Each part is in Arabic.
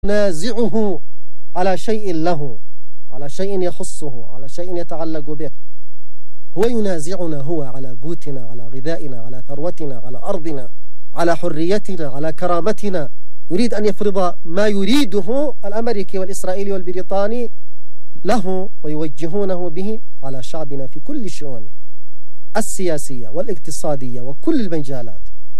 نازعه على شيء له، على شيء يخصه، على شيء يتعلق به. هو ينازعنا هو على قوتنا، على غذائنا، على ثروتنا، على أرضنا، على حريتنا، على كرامتنا. يريد أن يفرض ما يريده الأمريكي والإسرائيلي والبريطاني له ويوجهونه به على شعبنا في كل شؤونه السياسية والاقتصادية وكل المجالات.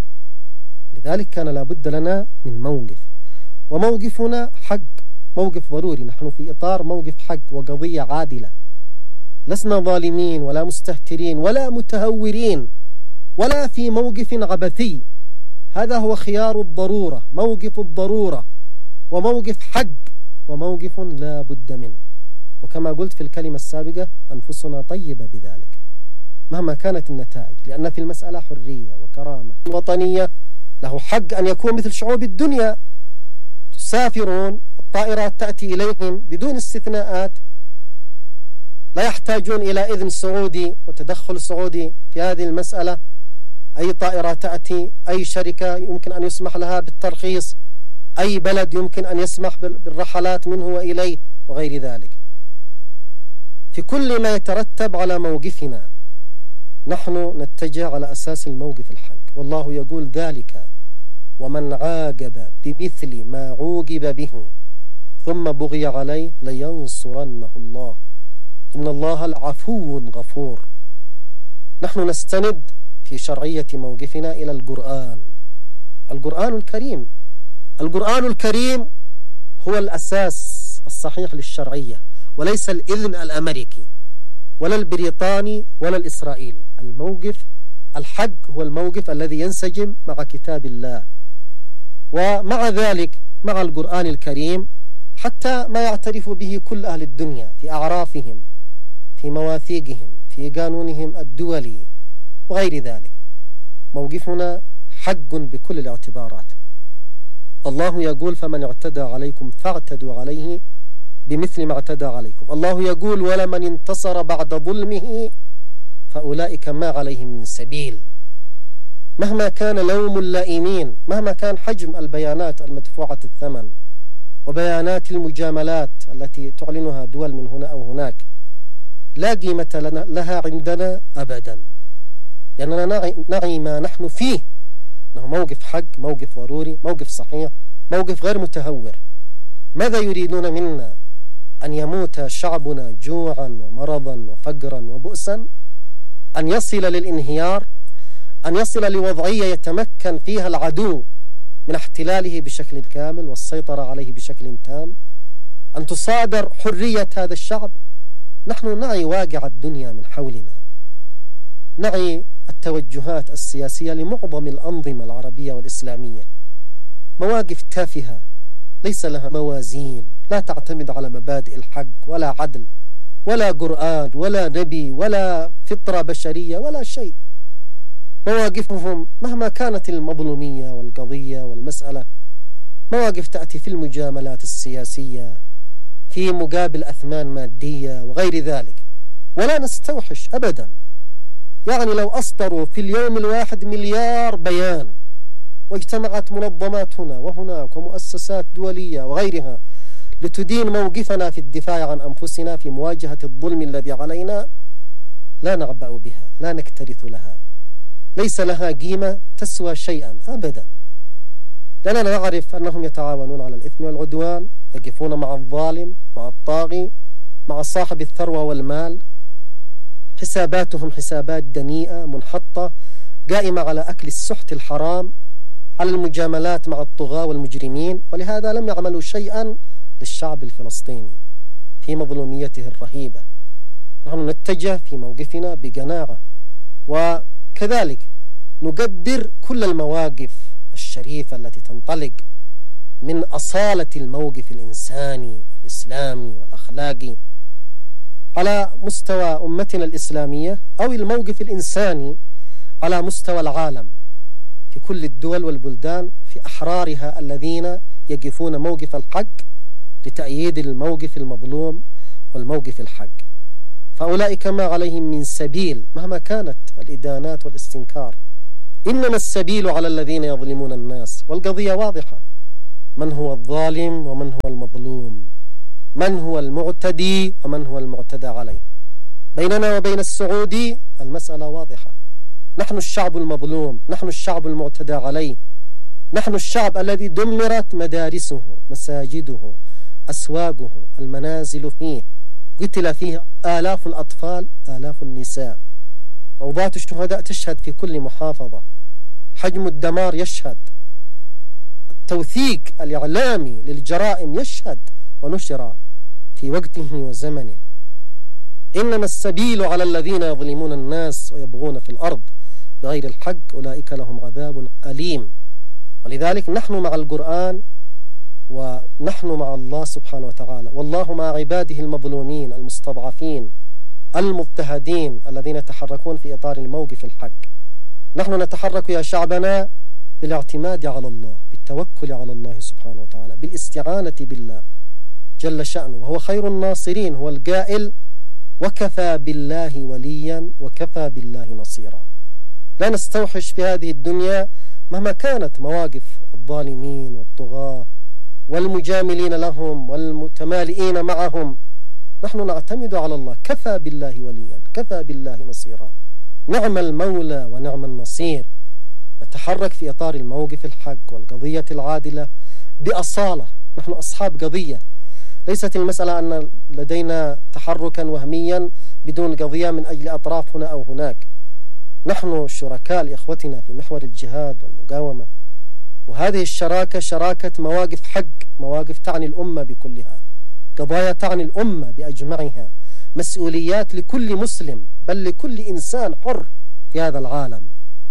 لذلك كان لابد لنا من موقف، وموقفنا حق، موقف ضروري. نحن في إطار موقف حق وقضية عادلة، لسنا ظالمين ولا مستهترين ولا متهورين ولا في موقف عبثي. هذا هو خيار الضرورة، موقف الضرورة، وموقف حق، وموقف لا بد منه. وكما قلت في الكلمة السابقة، أنفسنا طيبة بذلك مهما كانت النتائج، لأن في المسألة حرية وكرامة وطنية. له حق أن يكون مثل شعوب الدنيا، يسافرون، الطائرات تأتي إليهم بدون استثناءات، لا يحتاجون إلى إذن سعودي وتدخل سعودي في هذه المسألة. أي طائرة تأتي، أي شركة يمكن أن يسمح لها بالترخيص، أي بلد يمكن أن يسمح بالرحلات منه وإليه وغير ذلك. في كل ما يترتب على موقفنا نحن نتجه على أساس الموقف الحق. والله يقول ذلك: ومن عاقب بمثل ما عوقب به ثم بغي عليه لينصرنه الله إن الله العفو غفور. نحن نستند في شرعية موقفنا إلى القرآن الكريم. القرآن الكريم هو الأساس الصحيح للشرعية، وليس الإذن الأمريكي ولا البريطاني ولا الإسرائيلي. الموقف الحق هو الموقف الذي ينسجم مع كتاب الله، ومع ذلك مع القرآن الكريم، حتى ما يعترف به كل أهل الدنيا في أعرافهم، في مواثيقهم، في قانونهم الدولي وغير ذلك. موقفنا حق بكل الاعتبارات. الله يقول: فمن اعتدى عليكم فاعتدوا عليه بمثل ما اعتدى عليكم. الله يقول: ولمن انتصر بعد ظلمه فأولئك ما عليهم من سبيل. مهما كان لوم اللائمين، مهما كان حجم البيانات المدفوعة الثمن وبيانات المجاملات التي تعلنها دول من هنا أو هناك، لا قيمة لها عندنا أبدا، لأننا نعي ما نحن فيه، أنه موقف حق، موقف ضروري، موقف صحيح، موقف غير متهور. ماذا يريدون منا؟ أن يموت شعبنا جوعا ومرضا وفقرا وبؤسا؟ أن يصل للانهيار؟ أن يصل لوضعية يتمكن فيها العدو من احتلاله بشكل كامل والسيطرة عليه بشكل تام؟ أن تصادر حرية هذا الشعب؟ نحن نعي واقع الدنيا من حولنا، نعي التوجهات السياسية لمعظم الأنظمة العربية والإسلامية، مواقف تافهة ليس لها موازين، لا تعتمد على مبادئ الحق ولا عدل ولا قرآن ولا نبي ولا فطرة بشرية ولا شيء. مواقفهم مهما كانت المظلومية والقضية والمسألة، مواقف تأتي في المجاملات السياسية، في مقابل أثمان مادية وغير ذلك، ولا نستوحش أبدا. يعني لو أصدروا في اليوم الواحد مليار بيان، واجتمعت منظمات هنا وهناك ومؤسسات دولية وغيرها لتدين موقفنا في الدفاع عن أنفسنا في مواجهة الظلم الذي علينا، لا نعبأ بها، لا نكترث لها، ليس لها قيمة تسوى شيئا أبدا. لأننا نعرف أنهم يتعاونون على الإثم والعدوان، يقفون مع الظالم، مع الطاغي، مع صاحب الثروة والمال. حساباتهم حسابات دنيئة منحطة قائمة على أكل السحت الحرام، على المجاملات مع الطغاة والمجرمين. ولهذا لم يعملوا شيئا للشعب الفلسطيني في مظلوميته الرهيبة. نحن نتجه في موقفنا بقناعة، وكذلك نقدر كل المواقف الشريفة التي تنطلق من أصالة الموقف الإنساني والإسلامي والأخلاقي على مستوى أمتنا الإسلامية، أو الموقف الإنساني على مستوى العالم في كل الدول والبلدان، في أحرارها الذين يقفون موقف الحق لتأييد الموقف المظلوم والموقف الحق. فأولئك ما عليهم من سبيل مهما كانت الإدانات والاستنكار. إنما السبيل على الذين يظلمون الناس. والقضية واضحة، من هو الظالم ومن هو المظلوم، من هو المعتدي ومن هو المعتدى عليه. بيننا وبين السعودي المسألة واضحة، نحن الشعب المظلوم، نحن الشعب المعتدى عليه، نحن الشعب الذي دمرت مدارسه، مساجده، أسواقه، المنازل فيه، قتل فيه آلاف الأطفال، آلاف النساء. روضات الشهداء تشهد في كل محافظة، حجم الدمار يشهد، التوثيق الإعلامي للجرائم يشهد ونشر في وقته وزمنه. إنما السبيل على الذين يظلمون الناس ويبغون في الأرض بغير الحق أولئك لهم عذاب أليم. ولذلك نحن مع القرآن ونحن مع الله سبحانه وتعالى، والله مع عباده المظلومين المستضعفين المضطهدين الذين يتحركون في إطار الموقف الحق. نحن نتحرك يا شعبنا بالاعتماد على الله، بالتوكل على الله سبحانه وتعالى، بالاستعانة بالله جل شأنه، وهو خير الناصرين. هو القائل: وكفى بالله وليا وكفى بالله نصيرا. لا نستوحش في هذه الدنيا مهما كانت مواقف الظالمين والطغاة والمجاملين لهم والمتمالئين معهم، نحن نعتمد على الله. كفى بالله وليا كفى بالله نصيرا، نعم المولى ونعم النصير. نتحرك في إطار الموقف الحق والقضية العادلة بأصالة. نحن أصحاب قضية، ليست المسألة أن لدينا تحركا وهميا بدون قضية من أجل أطراف هنا أو هناك. نحن شركاء لإخوتنا في محور الجهاد والمقاومة، وهذه الشراكة شراكة مواقف حق، مواقف تعني الأمة بكلها، قضايا تعني الأمة بأجمعها، مسؤوليات لكل مسلم بل لكل إنسان حر في هذا العالم.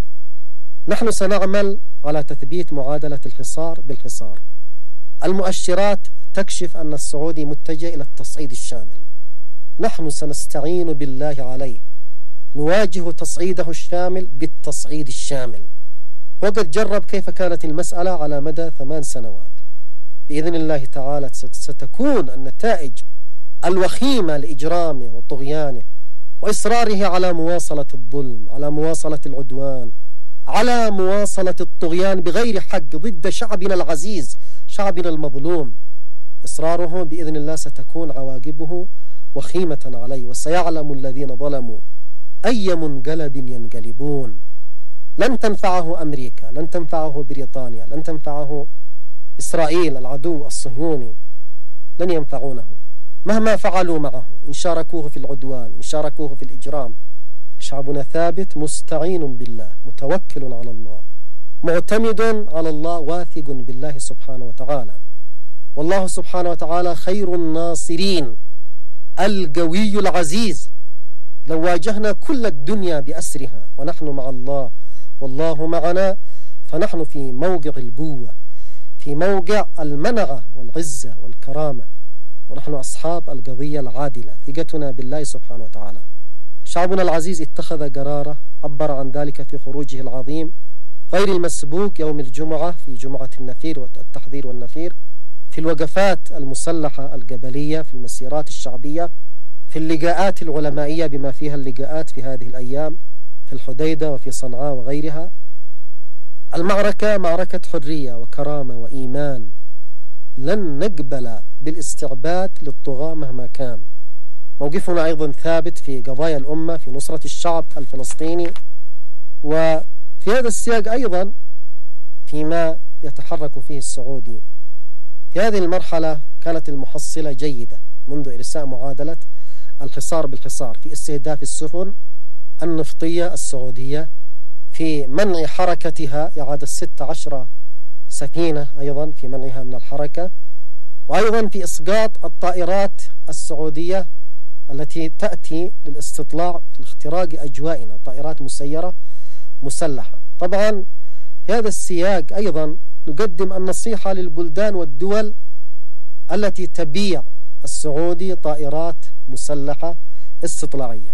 نحن سنعمل على تثبيت معادلة الحصار بالحصار. المؤشرات تكشف أن السعودي متجه إلى التصعيد الشامل. نحن سنستعين بالله عليه، نواجه تصعيده الشامل بالتصعيد الشامل. وقد جرب كيف كانت المسألة على مدى 8 سنوات. بإذن الله تعالى ستكون النتائج الوخيمة لإجرامه وطغيانه وإصراره على مواصلة الظلم، على مواصلة العدوان، على مواصلة الطغيان بغير حق ضد شعبنا العزيز، شعبنا المظلوم. إصراره بإذن الله ستكون عواقبه وخيمة عليه، وسيعلم الذين ظلموا أي منقلب ينقلبون. لن تنفعه أمريكا، لن تنفعه بريطانيا، لن تنفعه إسرائيل العدو الصهيوني، لن ينفعونه مهما فعلوا معه، إن شاركوه في العدوان، إن شاركوه في الإجرام. شعبنا ثابت مستعين بالله، متوكل على الله، معتمد على الله، واثق بالله سبحانه وتعالى. والله سبحانه وتعالى خير الناصرين، القوي العزيز. لو واجهنا كل الدنيا بأسرها ونحن مع الله والله معنا، فنحن في موقع القوة، في موقع المنعة والعزة والكرامة، ونحن أصحاب القضية العادلة. ثقتنا بالله سبحانه وتعالى. شعبنا العزيز اتخذ قراره، عبر عن ذلك في خروجه العظيم غير المسبوق يوم الجمعة، في جمعة النفير والتحذير والنفير، في الوقفات المسلحة القبلية، في المسيرات الشعبية، في اللقاءات العلمائية بما فيها اللقاءات في هذه الأيام في الحديدة وفي صنعاء وغيرها. المعركة معركة حرية وكرامة وإيمان. لن نقبل بالاستعباد للطغاة مهما كان. موقفنا أيضا ثابت في قضايا الأمة، في نصرة الشعب الفلسطيني. وفي هذا السياق أيضا فيما يتحرك فيه السعودي، في هذه المرحلة كانت المحصلة جيدة منذ إرساء معادلة الحصار بالحصار، في استهداف السفن النفطية السعودية، في منع حركتها، إعادة 16 سفينة أيضا في منعها من الحركة، وأيضا في إسقاط الطائرات السعودية التي تأتي للاستطلاع لاختراق أجوائنا، طائرات مسيرة مسلحة. طبعا في هذا السياق أيضا نقدم النصيحة للبلدان والدول التي تبيع السعودي طائرات مسلحة استطلاعية،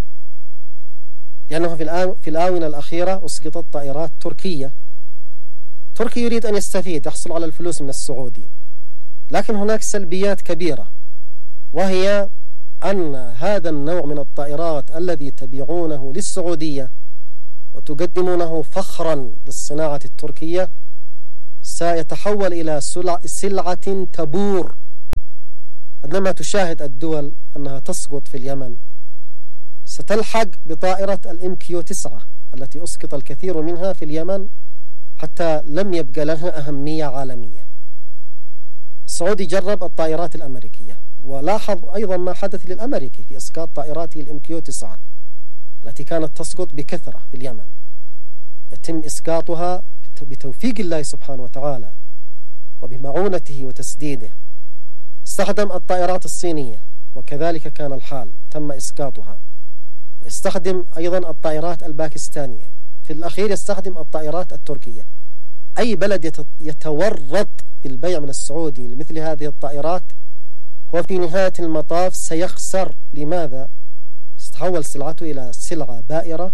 لأنه في الآونة الأخيرة أسقطت طائرات تركية. تركيا يريد أن يستفيد، يحصل على الفلوس من السعودي، لكن هناك سلبيات كبيرة، وهي أن هذا النوع من الطائرات الذي تبيعونه للسعودية وتقدمونه فخرا للصناعة التركية سيتحول إلى سلعة تبور. عندما تشاهد الدول أنها تسقط في اليمن، ستلحق بطائرة الMQ-9 التي أسقط الكثير منها في اليمن حتى لم يبقى لها أهمية عالمية. السعودي جرب الطائرات الأمريكية، ولاحظ أيضا ما حدث للأمريكي في إسقاط طائراته الMQ-9 التي كانت تسقط بكثرة في اليمن، يتم إسقاطها بتوفيق الله سبحانه وتعالى وبمعونته وتسديده. استخدم الطائرات الصينية وكذلك كان الحال، تم إسقاطها. ويستخدم أيضا الطائرات الباكستانية، في الأخير يستخدم الطائرات التركية. أي بلد يتورط بالبيع من السعودي لمثل هذه الطائرات هو في نهاية المطاف سيخسر. لماذا؟ ستتحول سلعته إلى سلعة بائرة،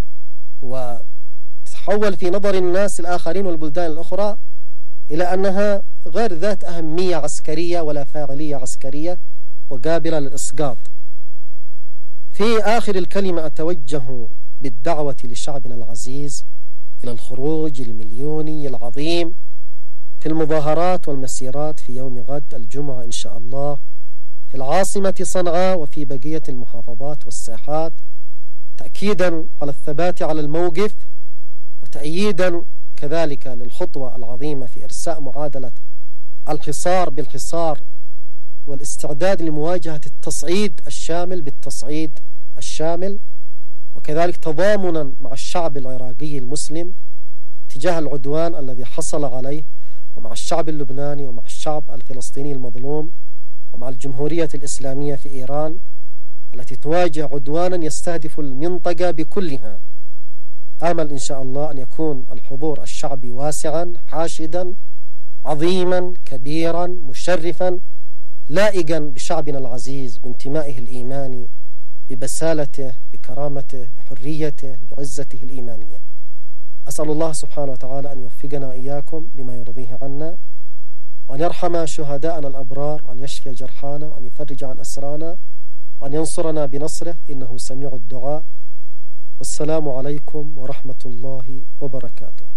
وتتحول في نظر الناس الآخرين والبلدان الأخرى إلى أنها غير ذات أهمية عسكرية ولا فاعلية عسكرية وقابلة للإسقاط. في آخر الكلمة أتوجه بالدعوة لشعبنا العزيز إلى الخروج المليوني العظيم في المظاهرات والمسيرات في يوم غد الجمعة إن شاء الله في العاصمة صنعاء وفي بقية المحافظات والساحات، تأكيدا على الثبات على الموقف، وتأييدا كذلك للخطوة العظيمة في إرساء معادلة الحصار بالحصار والاستعداد لمواجهة التصعيد الشامل بالتصعيد الشامل، وكذلك تضامنا مع الشعب العراقي المسلم تجاه العدوان الذي حصل عليه، ومع الشعب اللبناني، ومع الشعب الفلسطيني المظلوم، ومع الجمهورية الإسلامية في إيران التي تواجه عدوانا يستهدف المنطقة بكلها. آمل إن شاء الله أن يكون الحضور الشعبي واسعا حاشدا عظيما كبيرا مشرفا لائقا بشعبنا العزيز، بانتمائه الإيماني، ببسالته، بكرامته، بحريته، بعزته الإيمانية. أسأل الله سبحانه وتعالى أن يوفقنا وإياكم لما يرضيه عنا، وأن يرحم شهداءنا الأبرار، وأن يشفي جرحانا، وأن يفرج عن أسرانا، وأن ينصرنا بنصره إنه سميع الدعاء. والسلام عليكم ورحمة الله وبركاته.